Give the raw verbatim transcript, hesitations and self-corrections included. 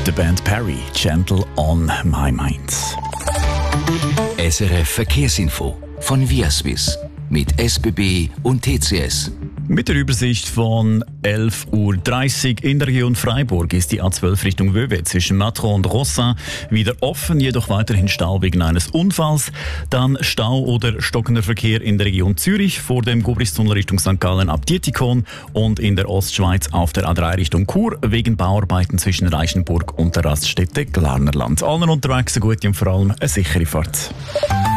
The Band Perry, Gentle on My Mind. S R F Verkehrsinfo von Viaswiss mit S B B und T C S. Mit der Übersicht von elf Uhr dreißig in der Region Freiburg ist die A zwölf Richtung Wöwe zwischen Matron und Rossin wieder offen, jedoch weiterhin Stau wegen eines Unfalls. Dann Stau oder stockender Verkehr in der Region Zürich vor dem Gubristunnel Richtung Sankt Gallen ab Dietikon und in der Ostschweiz auf der A drei Richtung Chur wegen Bauarbeiten zwischen Reichenburg und der Raststätte Glarnerland. Allen unterwegs eine gute und vor allem eine sichere Fahrt.